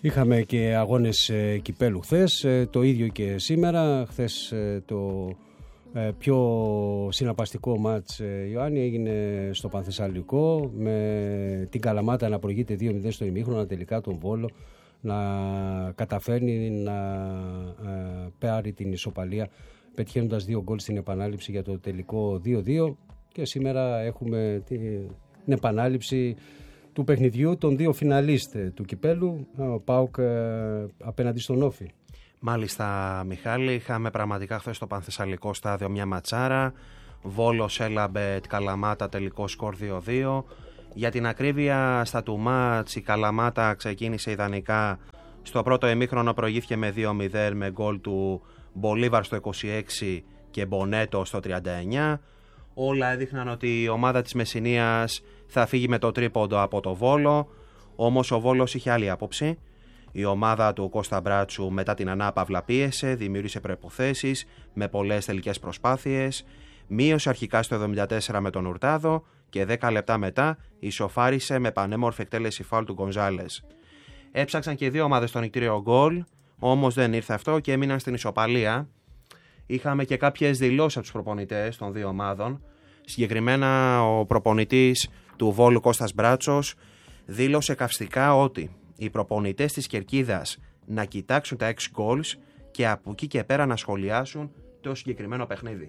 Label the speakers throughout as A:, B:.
A: Είχαμε και αγώνες κυπέλου χθες, το ίδιο και σήμερα. Χθες το πιο συναρπαστικό μάτς, Ιωάννη, έγινε στο Πανθεσσαλικό, με την Καλαμάτα να προηγείται 2-0 στο ημίχρονο, τελικά τον Βόλο να καταφέρνει να πάρει την ισοπαλία, πετυχαίνοντας 2 γκολ στην επανάληψη για το τελικό 2-2. Και σήμερα έχουμε την επανάληψη του παιχνιδιού των 2 φιναλίστ του κυπέλου, ο ΠΑΟΚ απέναντι στον Όφη.
B: Μάλιστα, Μιχάλη, είχαμε πραγματικά χθες στο Πανθεσσαλικό στάδιο μια ματσάρα. Βόλος Έλαμπετ Καλαμάτα, τελικό σκορ 2-2. Για την ακρίβεια, στα του μάτς η Καλαμάτα ξεκίνησε ιδανικά. Στο πρώτο ημίχρονο προηγήθηκε με 2-0 με γκολ του Μπολίβαρ στο 26 και Μπονέτο στο 39. Όλα έδειχναν ότι η ομάδα της Μεσσηνίας θα φύγει με το τρίποντο από το Βόλο, όμως ο Βόλος είχε άλλη άποψη. Η ομάδα του Κώστα Μπράτσου μετά την ανάπαυλα πίεσε, δημιούργησε προϋποθέσεις με πολλές τελικές προσπάθειες, μείωσε αρχικά στο 74 με τον Ουρτάδο και 10 λεπτά μετά ισοφάρισε με πανέμορφη εκτέλεση φάουλ του Γκονζάλες. Έψαξαν και 2 ομάδες στο νικτήριο γκολ, όμως δεν ήρθε αυτό και έμειναν στην ισοπαλία. Είχαμε και κάποιες δηλώσεις από τους προπονητές των 2 ομάδων. Συγκεκριμένα ο προπονητής του Βόλου Κώστας Μπράτσος δήλωσε καυστικά ότι οι προπονητές της Κερκίδας να κοιτάξουν τα 6 goals και από εκεί και πέρα να σχολιάσουν το συγκεκριμένο παιχνίδι.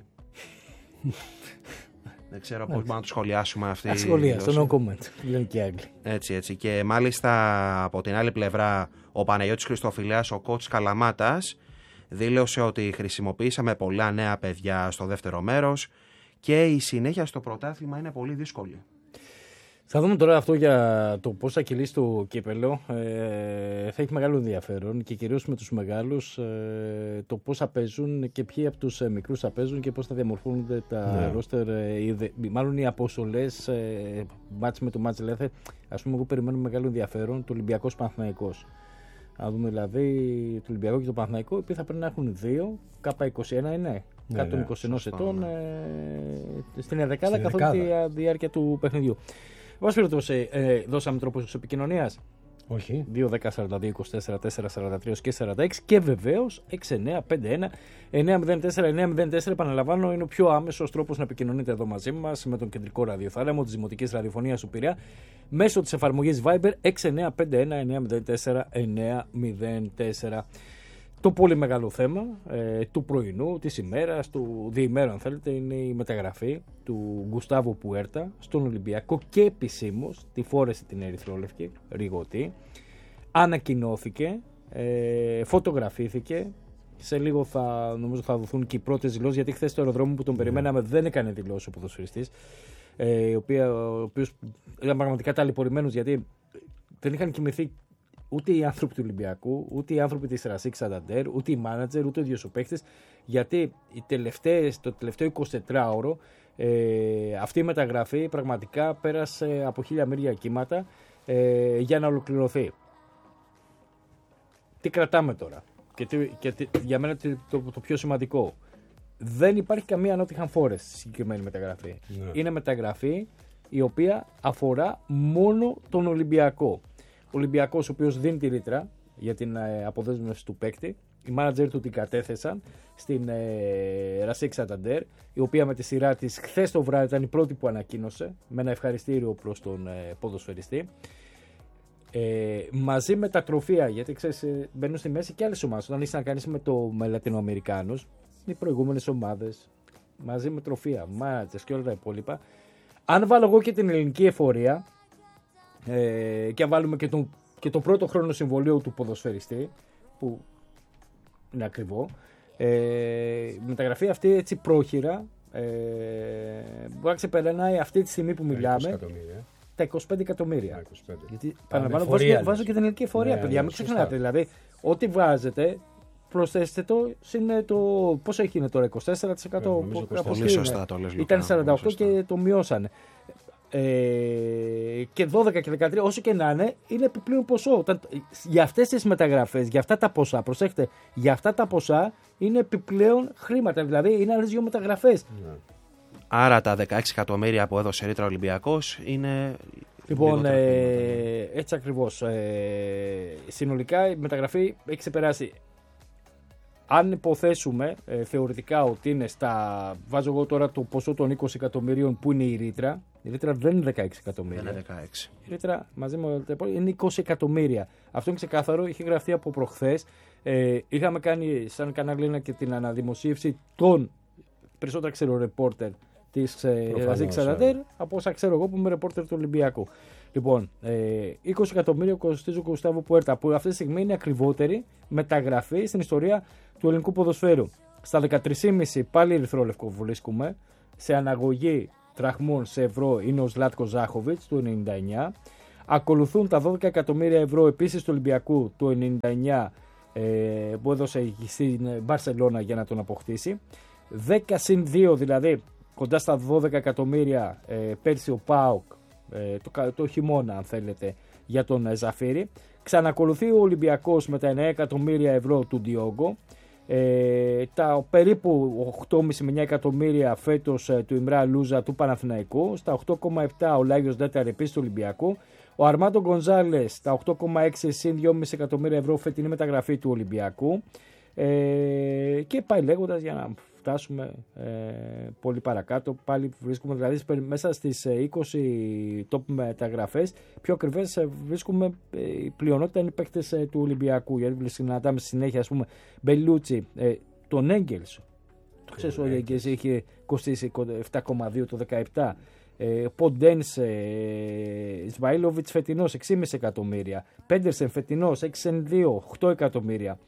B: Δεν ξέρω πώς μπορούμε να το σχολιάσουμε αυτή τη
C: δήλωση. No comment, λένε και Άγγλοι.
B: Έτσι. Και μάλιστα από την άλλη πλευρά ο Παναγιώτης Χριστοφυλιάς, ο coach Καλαμάτας, δήλωσε ότι χρησιμοποιήσαμε πολλά νέα παιδιά στο δεύτερο μέρος και η συνέχεια στο πρωτάθλημα είναι πολύ δύσκολη.
C: Θα δούμε τώρα αυτό για το πώς θα κυλήσει το κύπελο. Θα έχει μεγάλο ενδιαφέρον και κυρίως με τους μεγάλους, το πώς θα παίζουν και ποιοι από τους μικρούς θα παίζουν και πώς θα διαμορφώνονται τα ρόστερ, μάλλον οι αποστολές μάτς με το μάτς. Δηλαδή, ας πούμε, εγώ περιμένω μεγάλο ενδιαφέρον το Ολυμπιακός Παναθηναϊκός. Να δούμε δηλαδή το Ολυμπιακό και το Παναθηναϊκό, οι οποίοι θα πρέπει να έχουν 2, K21 είναι. Κάτω των 21 ετών στην εδεκάδα καθ' όλη τη διάρκεια του παιχνιδιού. Βάση περιπτώσει, δώσαμε τρόπους επικοινωνίας.
A: Όχι.
C: 2, 10, 42, 24, 4, 43 και 46 και βεβαίως 69, 51, 904, 904. Επαναλαμβάνω, είναι ο πιο άμεσος τρόπος να επικοινωνείτε εδώ μαζί μας με τον κεντρικό ραδιοθάλαμο της Δημοτικής Ραδιοφωνίας του Πειραιά μέσω της εφαρμογής Viber 6951 904 904. Το πολύ μεγάλο θέμα του πρωινού, της ημέρας, του διημέρου αν θέλετε, είναι η μεταγραφή του Γκουστάβο Πουέρτα στον Ολυμπιακό και επισήμως τη φόρεσε την ερυθρόλευκη ρηγωτή. Ανακοινώθηκε, φωτογραφήθηκε. Σε λίγο νομίζω θα δοθούν και οι πρώτες δηλώσεις, γιατί χθες στο αεροδρόμιο που τον περιμέναμε δεν έκανε δηλώσεις ο ποδοσφαιριστής, ο οποίος ήταν πραγματικά ταλαιπωρημένος, γιατί δεν είχαν κοιμηθεί ούτε οι άνθρωποι του Ολυμπιακού, ούτε οι άνθρωποι της Ρασίκ Σανταντέρ, ούτε οι μάνατζερ, ούτε ο ίδιος ο παίκτης, γιατί το τελευταίο 24ωρο αυτή η μεταγραφή πραγματικά πέρασε από 1000 μύρια κύματα για να ολοκληρωθεί. Τι κρατάμε τώρα και για μένα το πιο σημαντικό, δεν υπάρχει καμία Nottingham Forest στη συγκεκριμένη μεταγραφή. Είναι μεταγραφή η οποία αφορά μόνο τον Ολυμπιακό. Ο Ολυμπιακός, ο οποίος δίνει τη ρήτρα για την αποδέσμευση του παίκτη, οι μάνατζερ του την κατέθεσαν στην Ρασίκ Σανταντέρ, η οποία με τη σειρά της χθες το βράδυ ήταν η πρώτη που ανακοίνωσε με ένα ευχαριστήριο προς τον ποδοσφαιριστή. Μαζί με τα τροφεία, γιατί ξέρεις, μπαίνουν στη μέση και άλλες ομάδες. Όταν είσαι να κάνεις με Λατινοαμερικάνους, οι προηγούμενες ομάδες, μαζί με τροφεία, μάνατζερ και όλα τα υπόλοιπα. Αν βάλω εγώ και την ελληνική εφορία, και βάλουμε και τον πρώτο χρόνο συμβολίου του ποδοσφαιριστή, που είναι ακριβό, η μεταγραφή αυτή έτσι πρόχειρα μπορεί να ξεπερνάει αυτή τη στιγμή που μιλάμε τα 25 εκατομμύρια. Γιατί παραλαμβάνω, βάζω και την ελληνική εφορία, παιδιά, μην ξεχνάτε. Δηλαδή, ό,τι βάζετε, προσθέστε το, είναι το. Πόσο έχει είναι τώρα, 24%?
B: Πολύ σωστά το λες.
C: Ήταν 48% και το μειώσανε. Και 12 και 13, όσο και να είναι επιπλέον ποσό. Για αυτές τις μεταγραφές, για αυτά τα ποσά, προσέχτε, για αυτά τα ποσά είναι επιπλέον χρήματα. Δηλαδή είναι άλλες 2 μεταγραφές.
B: Άρα τα 16 εκατομμύρια που έδωσε ρήτρα ο Ολυμπιακός είναι
C: Λοιπόν, έτσι ακριβώς. Συνολικά η μεταγραφή έχει ξεπεράσει. Αν υποθέσουμε θεωρητικά ότι είναι βάζω εγώ τώρα το ποσό των 20 εκατομμυρίων που είναι η ρήτρα. Η ρήτρα δεν είναι 16 εκατομμύρια.
B: Δεν είναι 16.
C: Η ρήτρα μαζί με τα υπόλοιπα είναι 20 εκατομμύρια. Αυτό είναι ξεκάθαρο. Είχε γραφτεί από προχθές. Είχαμε κάνει σαν κανάλι και την αναδημοσίευση των περισσότερα ξέρω ρεπόρτερ της Ραζίκ Σανταντέρ από όσα ξέρω εγώ που είμαι ρεπόρτερ του Ολυμπιακού. Λοιπόν, 20 εκατομμύρια κοστίζει ο Γκουστάβο Πουέρτα, που αυτή τη στιγμή είναι ακριβότερη μεταγραφή στην ιστορία του ελληνικού ποδοσφαίρου. Στα 13,5 πάλι ερυθρόλευκο βρίσκουμε. Σε αναγωγή τραχμών σε ευρώ είναι ο Ζλάτκο Ζάχοβιτς του 99. Ακολουθούν τα 12 εκατομμύρια ευρώ επίσης του Ολυμπιακού του 99 που έδωσε στην Μπαρσελόνα για να τον αποκτήσει. 10 συν 2 δηλαδή κοντά στα 12 εκατομμύρια πέρσι ο ΠΑΟΚ το χειμώνα αν θέλετε για τον Ζαφίρι. Ξανακολουθεί ο Ολυμπιακός με τα 9 εκατομμύρια ευρώ του Ντιόγκο. Τα περίπου 8,5 με 9 εκατομμύρια φέτος του Ιμρά Λούζα του Παναθηναϊκού. Στα 8,7 ο Λάγιος Ντέταρ επίσης του Ολυμπιακού. Ο Αρμάντο Γκονζάλες τα 8,6 συν 2,5 εκατομμύρια ευρώ φετινή μεταγραφή του Ολυμπιακού. Και πάει λέγοντας για να φτάσουμε πολύ παρακάτω. Πάλι βρίσκουμε δηλαδή μέσα στις 20 top μεταγραφές. Πιο ακριβές βρίσκουμε η πλειονότητα είναι οι παίκτες του Ολυμπιακού. Γιατί συναντάμε συνέχεια ας πούμε Μπελούτσι, τον Έγγελς. Το ξέρεις ότι ο Έγγελς είχε κοστίσει 7,2 το 17. Ποντένς, Σβαίλοβιτς φετινός 6,5 εκατομμύρια. Πέντερσεν φετινός 6,2, 8 εκατομμύρια.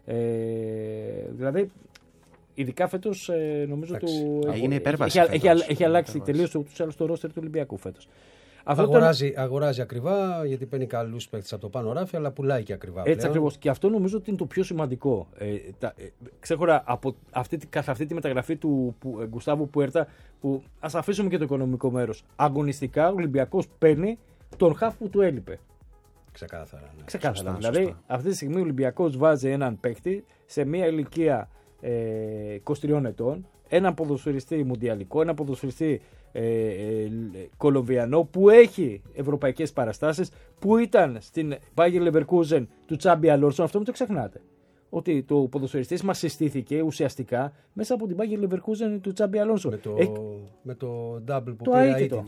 C: Δηλαδή ειδικά φέτος νομίζω
B: είναι υπέρβαση.
C: Έχει αλλάξει τελείως το ρόστερ του Ολυμπιακού φέτος.
A: Αγοράζει ακριβά γιατί παίρνει καλούς παίκτες από το πάνω ράφι, αλλά πουλάει και ακριβά.
C: Έτσι ακριβώς. Και αυτό νομίζω ότι είναι το πιο σημαντικό. Ξέχωρα από αυτή τη μεταγραφή του Γκουστάβου Πουέρτα, που ας αφήσουμε και το οικονομικό μέρος. Αγωνιστικά ο Ολυμπιακός παίρνει τον χαφ που του έλειπε.
A: Ξεκάθαρα. Ναι.
C: Ξεκάθαρα. Δηλαδή αυτή τη στιγμή ο Ολυμπιακός βάζει έναν παίκτη σε μια ηλικία 23 ετών, έναν ποδοσφαιριστή μουντιαλικό, έναν ποδοσφαιριστή Κολομβιανό που έχει ευρωπαϊκές παραστάσεις, που ήταν στην Bayer Leverkusen του Τσάμπι Αλόνσο. Αυτό μην το ξεχνάτε. Ότι το ποδοσφαιριστής μας συστήθηκε ουσιαστικά μέσα από την Bayer Leverkusen του Τσάμπι Αλόνσο.
A: Με το double που
C: πήρε.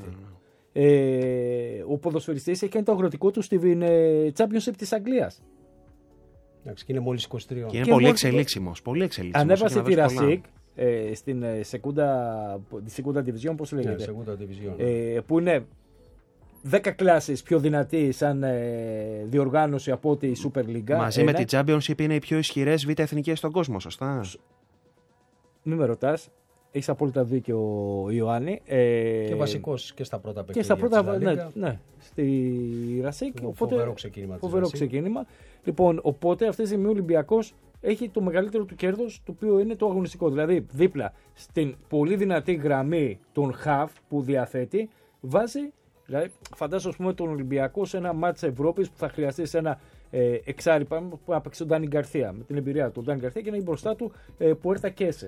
C: Ο ποδοσφαιριστής έχει κάνει το αγροτικό του στην Championship της Αγγλίας.
A: Και είναι μόλις 23.
B: Και είναι πολύ εξελίξιμος.
C: Ανέβασε τη Ρασίκ στην Segunda Division, πώς λέγεται. Που είναι 10 κλάσεις πιο δυνατή σαν διοργάνωση από τη Super League.
B: Μαζί με τη Championship είναι οι πιο ισχυρές β' εθνικές στον κόσμο, σωστά.
C: Μην με ρωτάς. Έχεις απόλυτα δίκιο, Ιωάννη.
A: Και βασικός και στα πρώτα παιχνίδια.
C: Και στα πρώτα, ναι, στη Ρασίκ.
A: Φοβερό
C: ξεκίνημα. Λοιπόν, οπότε αυτή τη στιγμή ο Ολυμπιακός έχει το μεγαλύτερο του κέρδος, το οποίο είναι το αγωνιστικό. Δηλαδή, δίπλα στην πολύ δυνατή γραμμή των χαφ που διαθέτει, βάζει. Δηλαδή, φαντάζομαι ας πούμε, τον Ολυμπιακό σε ένα μάτς Ευρώπης που θα χρειαστεί σε ένα εξάρι που να παίξει τον Ντάνι Γκαρθία. Με την εμπειρία του Ντάνι Γκαρθία και να έχει μπροστά του Πουέρτα Κέσε.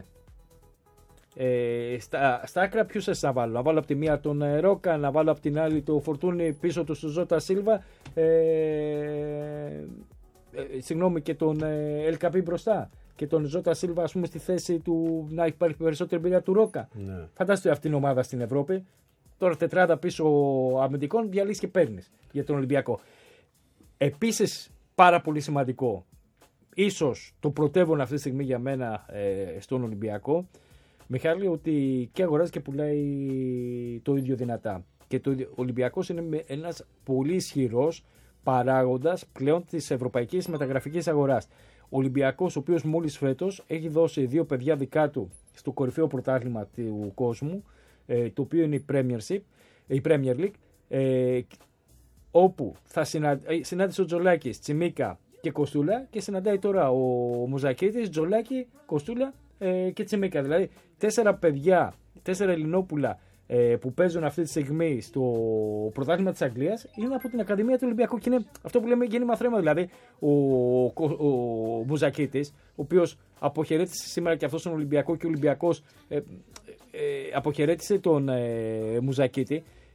C: Στα άκρα ποιους θες να βάλω? Να βάλω από τη μία τον Ρόκα, να βάλω από την άλλη το Φορτούνι πίσω του στο Ζώτα Σίλβα, συγγνώμη, και τον Ελκαπή μπροστά και τον Ζώτα Σίλβα ας πούμε στη θέση του να υπάρχει περισσότερη εμπειρία του Ρόκα. Ναι. Φαντάζεστε αυτή την ομάδα στην Ευρώπη. Τώρα τετράδα πίσω αμυντικών διαλύσεις και παίρνεις για τον Ολυμπιακό. Επίσης πάρα πολύ σημαντικό, ίσως το πρωτεύον αυτή τη στιγμή για μένα στον Ολυμπιακό, Μιχάλη, ότι και αγοράζει και πουλάει το ίδιο δυνατά. Και ο Ολυμπιακός είναι ένας πολύ ισχυρός παράγοντας πλέον της ευρωπαϊκής μεταγραφικής αγοράς. Ο Ολυμπιακός, ο οποίος μόλις φέτος έχει δώσει 2 παιδιά δικά του στο κορυφαίο πρωτάθλημα του κόσμου, το οποίο είναι η Premier League, όπου θα συνάντησε ο Τζολάκης, Τσιμίκα και Κοστούλα, και συναντάει τώρα ο Μουζακίτης, Τζολάκη, Κοστούλα και Τσιμίκα. Δηλαδή 4 παιδιά, 4 Ελληνόπουλα που παίζουν αυτή τη στιγμή στο πρωτάθλημα της Αγγλίας είναι από την Ακαδημία του Ολυμπιακού, και είναι αυτό που λέμε γέννημα θρέμα. Δηλαδή ο Μουζακίτης, ο οποίος αποχαιρέτησε σήμερα και αυτός τον Ολυμπιακό, και ο Ολυμπιακός αποχαιρέτησε τον Μουζακίτη,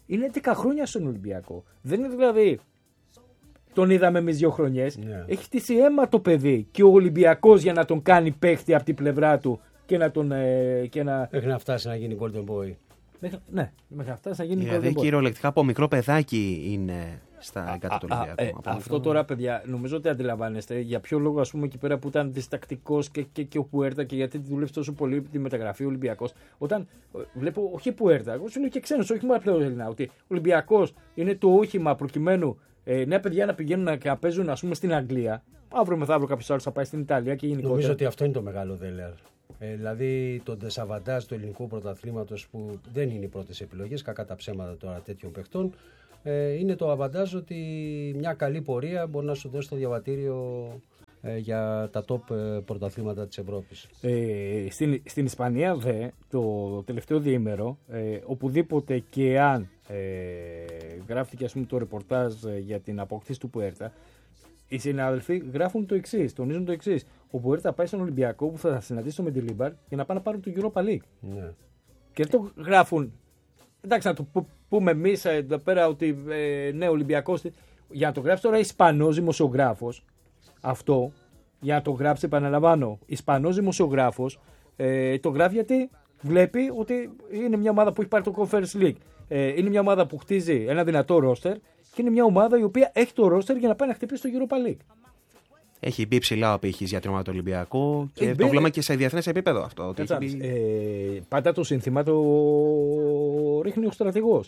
C: είναι 10 χρόνια στον Ολυμπιακό. Δεν είναι δηλαδή. Τον είδαμε εμείς 2 χρονιές.
A: Ναι.
C: Έχει χτίσει αίμα το παιδί και ο Ολυμπιακός για να τον κάνει παίχτη από την πλευρά του και να τον.
A: Μέχρι να φτάσει να γίνει Golden Boy.
C: Ναι, μέχρι να φτάσει να γίνει
B: Δηλαδή,
C: Golden Boy.
B: κυριολεκτικά από μικρό παιδάκι είναι στα εγκάτα του Ολυμπιακού.
C: Αυτό τώρα, παιδιά, νομίζω ότι αντιλαμβάνεστε για ποιο λόγο, ας πούμε, εκεί πέρα που ήταν διστακτικός και ο Πουέρτα και γιατί δουλεύει τόσο πολύ τη μεταγραφή ο Ολυμπιακός. Όταν βλέπω, όχι Πουέρτα, εγώ σου λέω και ξένος, όχι μόνο πλέον Ελληνά, ότι ο Ολυμπιακός είναι το όχημα προκειμένου νέα παιδιά να πηγαίνουν να παίζουν, ας πούμε, στην Αγγλία. Αύριο μεθαύριο κάποιος άλλος θα πάει στην Ιταλία και γενικότερα.
A: Νομίζω ότι αυτό είναι το μεγάλο δέλεαρ. Δηλαδή το ντεσαβαντάζ του ελληνικού πρωταθλήματος που δεν είναι οι πρώτες επιλογές, κακά τα ψέματα τώρα τέτοιων παιχτών, είναι το αβαντάζ ότι μια καλή πορεία μπορεί να σου δώσει το διαβατήριο για τα top πρωταθλήματα της Ευρώπης.
C: Στην Ισπανία το τελευταίο διήμερο, οπουδήποτε και αν γράφτηκε, ας πούμε, το ρεπορτάζ για την αποκτήση του Πουέρτα, οι συνάδελφοι γράφουν το εξής, τονίζουν το εξής. Ο Πουέρτα πάει στον Ολυμπιακό που θα συναντήσει το Μεντιλίμπαρ για να πάνε να πάρουν το Europa League.
A: Ναι.
C: Και δεν το γράφουν. Εντάξει, να το πούμε εμείς εδώ πέρα ότι ναι, ο Ολυμπιακός. Για να το γράψει τώρα Ισπανός δημοσιογράφος, αυτό, για να το γράψει, επαναλαμβάνω, Ισπανός δημοσιογράφος, το γράφει γιατί βλέπει ότι είναι μια ομάδα που έχει πάρει το Conference League. Είναι μια ομάδα που χτίζει ένα δυνατό ρόστερ και είναι μια ομάδα η οποία έχει το ρόστερ για να πάει να χτυπήσει το Europa League.
B: Έχει μπει ψηλά ο πύχης για τρώμα του Ολυμπιακού και το βλέπουμε και σε διεθνές επίπεδο αυτό. Ότι
C: πάντα το σύνθημα το ρίχνει ο στρατηγός.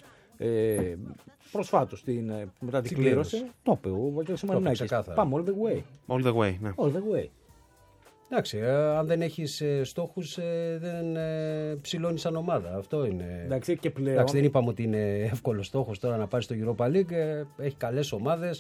C: Προσφάτως μετά την κλήρωση το είπε ο Βαγγέλης Μαρινάκης. Πάμε all the way.
B: All the way, ναι.
C: All the way.
A: Εντάξει, αν δεν έχεις στόχους δεν ψηλώνεις σαν ομάδα. Αυτό είναι.
C: Εντάξει, και πλέον.
A: Εντάξει, δεν είπαμε ότι είναι εύκολος στόχος τώρα να πάρεις στο Europa League. Έχει καλές ομάδες.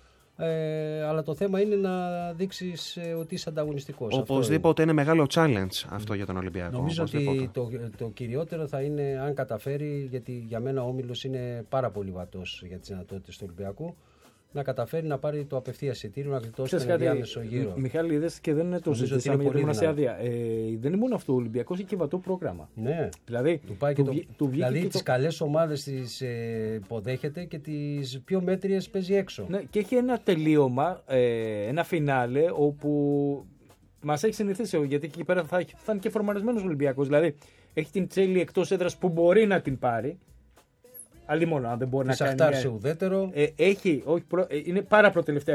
A: Αλλά το θέμα είναι να δείξεις ότι είσαι ανταγωνιστικός.
B: Οπωσδήποτε είναι μεγάλο challenge αυτό για τον Ολυμπιακό.
A: Νομίζω ότι το κυριότερο θα είναι αν καταφέρει, γιατί για μένα ο Όμιλος είναι πάρα πολύ βατός για τις δυνατότητες του Ολυμπιακού, να καταφέρει να πάρει το απευθείας εισιτήριο, να γλιτώσει τον ενδιάμεσο γύρο.
C: Μιχάλη, είδες και δεν είναι το συζητήσαμε γιατί ήμουν σε άδεια. Δεν είναι μόνο αυτό. Ο Ολυμπιακός έχει και βατό πρόγραμμα.
A: Ναι.
C: Δηλαδή,
A: δηλαδή τις καλές ομάδες τις υποδέχεται και τις πιο μέτριες παίζει έξω.
C: Ναι, και έχει ένα τελείωμα, ένα φινάλε όπου μας έχει συνηθίσει. Γιατί εκεί πέρα θα είναι και φορμαρισμένος ο Ολυμπιακός. Δηλαδή, έχει την Τσέλη εκτός έδρας που μπορεί να την πάρει. Αλλή μόνο, αν δεν μπορεί να κάνει.
A: Σαχτάρ σε ουδέτερο.
C: Είναι πάρα προτελευταία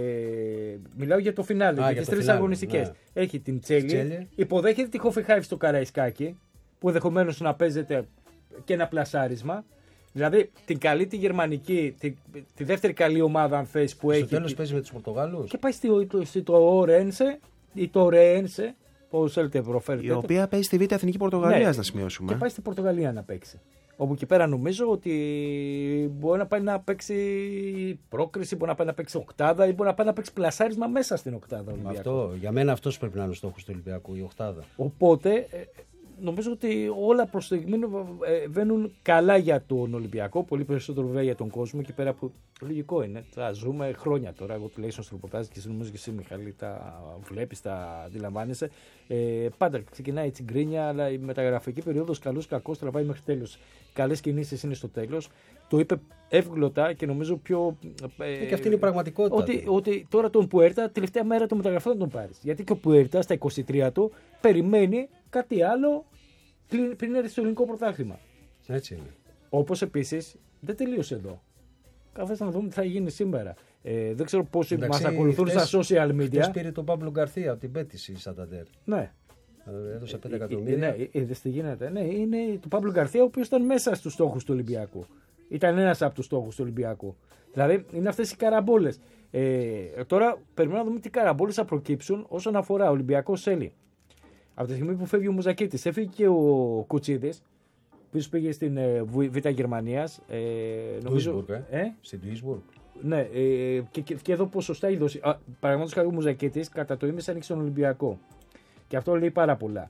C: μιλάω για το φινάλε, για τις 3 αγωνιστικές. Ναι. Έχει την Τσέλη. Υποδέχεται τη Χόφενχάιμ στο Καραϊσκάκι, που ενδεχομένως να παίζεται και ένα πλασάρισμα. Δηλαδή την καλή τη γερμανική, τη δεύτερη καλή ομάδα, αν θες, που έχει.
A: Στο τέλος παίζει με τους Πορτογάλους.
C: Και πάει στο Ρένσε ή το Ρένσε, πώς θέλετε προφέρετε.
B: Η οποία παίζει στη Β' Εθνική Πορτογαλίας, ναι, να σημειώσουμε.
C: Και πάει στην Πορτογαλία να παίξει. Όπου εκεί πέρα νομίζω ότι μπορεί να πάει να παίξει πρόκριση, μπορεί να πάει να παίξει οκτάδα ή μπορεί να πάει να παίξει πλασάρισμα μέσα στην οκτάδα.
A: Αυτό, για μένα αυτός πρέπει να είναι ο στόχος του Ολυμπιακού, η οκτάδα.
C: Οπότε νομίζω ότι όλα προς το στιγμή βαίνουν καλά για τον Ολυμπιακό, πολύ περισσότερο βέβαια για τον κόσμο. Εκεί πέρα που λογικό είναι, θα ζούμε χρόνια τώρα. Εγώ τουλάχιστον στο ρεπορτάζ και νομίζω και εσύ, Μιχαλή, τα βλέπεις, τα αντιλαμβάνεσαι. Πάντα ξεκινάει έτσι γκρίνια, αλλά η μεταγραφική περίοδος καλός κακός τραβάει μέχρι τέλος. Καλές κινήσεις είναι στο τέλος. Το είπε εύγλωτα και νομίζω πιο.
A: Και αυτή είναι η πραγματικότητα.
C: Ότι τώρα τον Πουέρτα, τελευταία μέρα των μεταγραφών θα τον πάρεις. Γιατί και ο Πουέρτα στα 23 του περιμένει κάτι άλλο πριν έρθει στο ελληνικό πρωτάθλημα.
A: Έτσι είναι.
C: Όπως επίσης δεν τελείωσε εδώ. Κάθεστε να δούμε τι θα γίνει σήμερα. Δεν ξέρω πόσοι μας ακολουθούν στα social media.
A: Χτες πήρε τον Παύλο Γκαρθία από την Πέτηση η Σανταντέρ.
C: Ναι.
A: Έδωσε 5 εκατομμύρια.
C: Ναι, είδες τι γίνεται. Ναι, είναι του Παύλο Γκαρθία, ο οποίος ήταν μέσα στους στόχους του Ολυμπιακού. Ήταν ένας από τους στόχους του Ολυμπιακού. Δηλαδή είναι αυτές οι καραμπόλες. Τώρα περιμένουμε να δούμε τι καραμπόλες θα προκύψουν όσον αφορά Ολυμπιακό Σέλι. Από τη στιγμή που φεύγει ο Μουζακίτης, έφυγε και ο Κουτσίδης, που πήγε στην Β' Γερμανίας. Νομίζω.
A: Στην Duisburg.
C: Ναι, και εδώ ποσοστά έχει δώσει. Παραδείγματος χάρη ο Μουζακίτης κατά το ίμιση ανοίξει τον Ολυμπιακό. Και αυτό λέει πάρα πολλά.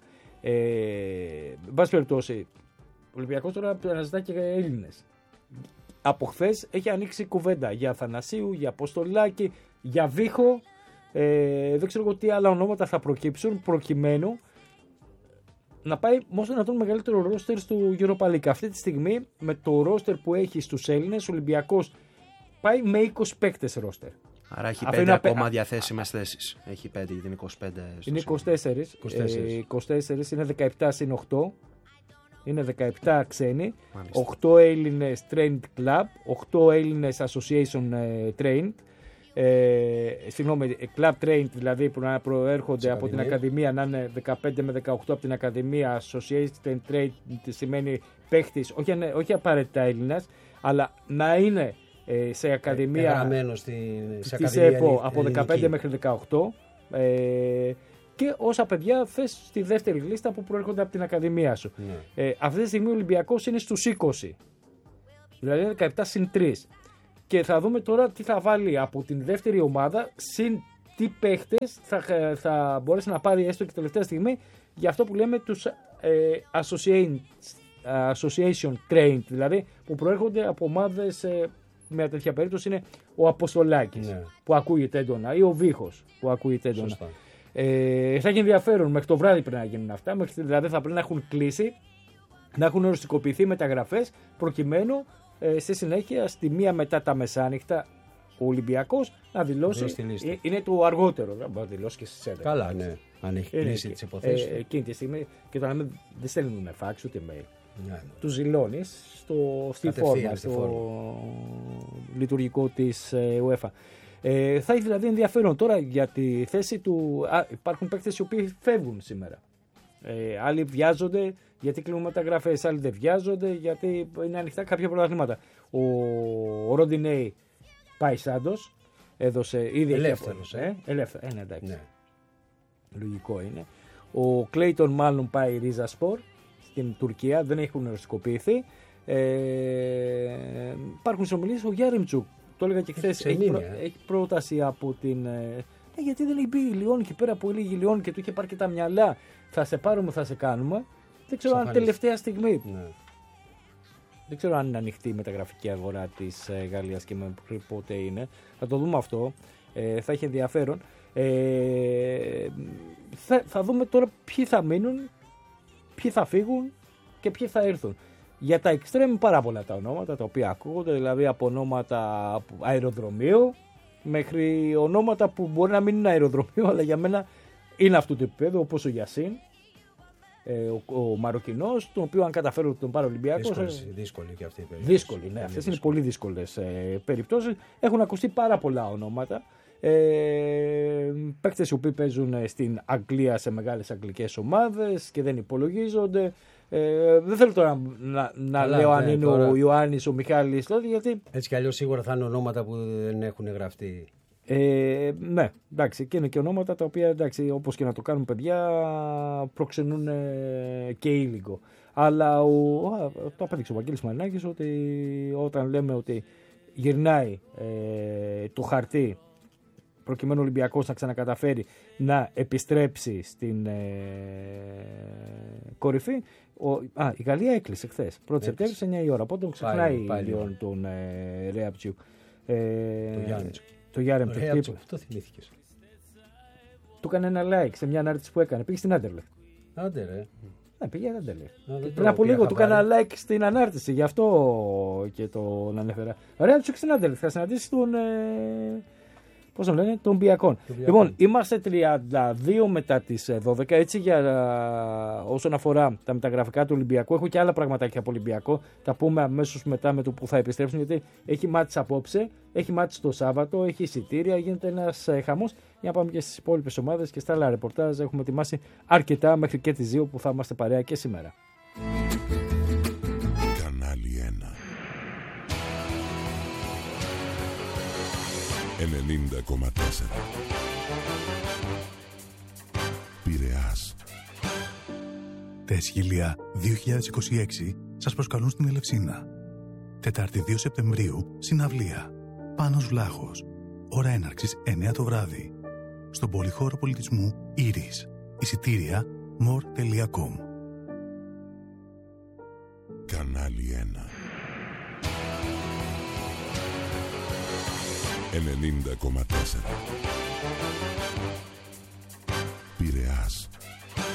C: Εν πάση περιπτώσει, ο Ολυμπιακός τώρα αναζητά και Έλληνες. Από χθες έχει ανοίξει κουβέντα για Αθανασίου, για Αποστολάκη, για Βίχο. Δεν ξέρω τι άλλα ονόματα θα προκύψουν προκειμένου να πάει όσο να τον μεγαλύτερο ρόστερ του Europa League. Αυτή τη στιγμή με το ρόστερ που έχει στους Έλληνες, ο Ολυμπιακός πάει με 20 παίκτες ρόστερ.
B: Άρα έχει 5 ακόμα διαθέσιμες θέσεις. Έχει 5 για την 25.
C: Είναι 24, είναι 17 συν 8. Είναι 17 ξένοι,
B: Μάλιστα.
C: 8 Έλληνες trained club, 8 Έλληνες association trained. Συγγνώμη, club trained δηλαδή που να προέρχονται από την Ακαδημία, να είναι 15 με 18 από την Ακαδημία. Association trained σημαίνει παίχτης, όχι απαραίτητα Έλληνας, αλλά να είναι σε Ακαδημία της ΕΠΟ από 15 μέχρι 18. Και όσα παιδιά θες στη δεύτερη λίστα που προέρχονται από την Ακαδημία σου. Ναι. Αυτή τη στιγμή ο Ολυμπιακός είναι στους 20. Δηλαδή είναι 17 συν 3. Και θα δούμε τώρα τι θα βάλει από την δεύτερη ομάδα, συν τι παίχτες θα μπορέσει να πάρει έστω και τελευταία στιγμή για αυτό που λέμε τους association trained, δηλαδή που προέρχονται από ομάδες. Με τέτοια περίπτωση είναι ο Αποστολάκης, ναι, που ακούγεται έντονα, ή ο Βίχος που ακούγεται έντονα. Θα έχει ενδιαφέρον, μέχρι το βράδυ πρέπει να γίνουν αυτά, δηλαδή θα πρέπει να έχουν κλείσει, να έχουν οριστικοποιηθεί μεταγραφές, προκειμένου στη συνέχεια, στη μία μετά τα μεσάνυχτα, ο Ολυμπιακός να δηλώσει. Είναι το αργότερο, δεν μπορεί να δηλώσει και στις 11.
A: Καλά, ναι, αν έχει κλείσει τις υποθέσεις.
C: Εκείνη τη στιγμή, και όταν δεν στέλνουν φάξ ούτε mail. Ναι. Του ζηλώνεις στη φόρμα, στο λειτουργικό της UEFA. Θα έχει δηλαδή ενδιαφέρον τώρα για τη θέση του. Υπάρχουν παίκτες οι οποίοι φεύγουν σήμερα. Άλλοι βιάζονται γιατί κλείνουν μεταγραφές, άλλοι δεν βιάζονται γιατί είναι ανοιχτά κάποια πρωταθλήματα. Ο Ροντινέι πάει Σάντος, έδωσε ήδη
A: ελεύθερος.
C: Ναι, εντάξει. Ναι. Λογικό είναι. Ο Κλέιτον μάλλον πάει Ρίζα Σπορ στην Τουρκία, δεν έχουν οριστικοποιηθεί. Υπάρχουν συνομιλίες. Ο Γιάρεμτσουκ, το έλεγα και χθες, έχει πρόταση από την. Γιατί δεν έχει μπει η Λιόν εκεί πέρα που έλεγε η Λιόν και του είχε πάρει και τα μυαλά. Θα σε πάρουμε, θα σε κάνουμε. Δεν ξέρω αν τελευταία στιγμή. Ναι. Δεν ξέρω αν είναι ανοιχτή η μεταγραφική αγορά της Γαλλίας και μέχρι πότε είναι. Θα το δούμε αυτό. Θα έχει ενδιαφέρον. Θα δούμε τώρα ποιοι θα μείνουν, ποιοι θα φύγουν και ποιοι θα έρθουν. Για τα εξτρέμ πάρα πολλά τα ονόματα τα οποία ακούγονται, δηλαδή από ονόματα αεροδρομίου μέχρι ονόματα που μπορεί να μην είναι αεροδρομίου, αλλά για μένα είναι αυτού του επίπεδου, όπως ο Γιασίν, ο Μαροκινός, τον οποίο αν καταφέρουν τον πάρει ο Ολυμπιακός.
A: Δύσκολη και αυτή η περίπτωση.
C: Δύσκολη, ναι, αυτές είναι πολύ δύσκολες περιπτώσεις. Έχουν ακουστεί πάρα πολλά ονόματα. Παίκτες οι οποίοι παίζουν στην Αγγλία σε μεγάλες αγγλικές ομάδες και δεν υπολογίζονται. Δεν θέλω τώρα να λέω αν είναι τώρα ο Ιωάννης, ο Μιχάλης, δηλαδή, γιατί.
A: Έτσι κι αλλιώς σίγουρα θα είναι ονόματα που δεν έχουν γραφτεί.
C: Ναι, εντάξει, και είναι και ονόματα τα οποία, εντάξει, όπως και να το κάνουν παιδιά, προξενούν και ήλικο. Αλλά το απέδειξε ο Βαγγέλης Μαρινάκης ότι όταν λέμε ότι γυρνάει το χαρτί προκειμένου ο Ολυμπιακός να ξανακαταφέρει να επιστρέψει στην κορυφή. Η Γαλλία έκλεισε χθες. 1η Σεπτέμβρη σε 9 η ώρα. Οπότε ξεχνάει λοιπόν τον Ρέαπτσιουκ. Το Γιάρεμτσουκ.
A: Αυτό θυμήθηκες.
C: Του έκανε ένα like σε μια ανάρτηση που έκανε. Πήγε στην Άντερλεχτ.
A: Άντε ρε.
C: Ναι, πήγε Άντερλεχτ. Πριν από λίγο του έκανα like στην ανάρτηση. Γι' αυτό και τον ανέφερα. Ρέαπτσιουκ στην Άντερλεχτ. Θα συναντήσει τον. Πώς το λένε, των Μπιακών. Λοιπόν, είμαστε 32 μετά τις 12. Έτσι, όσον αφορά τα μεταγραφικά του Ολυμπιακού, έχω και άλλα πραγματάκια από Ολυμπιακό. Τα πούμε αμέσως μετά με το που θα επιστρέψουν, γιατί έχει μάτς απόψε, έχει μάτς το Σάββατο, έχει εισιτήρια, γίνεται ένας χαμός. Για να πάμε και στις υπόλοιπες ομάδες και στα άλλα ρεπορτάζ. Έχουμε ετοιμάσει αρκετά μέχρι και τις 2 που θα είμαστε παρέα και σήμερα.
D: Κανάλι 90,4 Πειραιάς. Τα Εσχήλια 2026 σας προσκαλούν στην Ελευσίνα. Τετάρτη 2 Σεπτεμβρίου, συναυλία. Πάνος Βλάχος. Ώρα έναρξης 9 το βράδυ. Στον Πολυχώρο Πολιτισμού Ήρης. Εισιτήρια more.com. Κανάλι 1 90,4 Πειραιάς.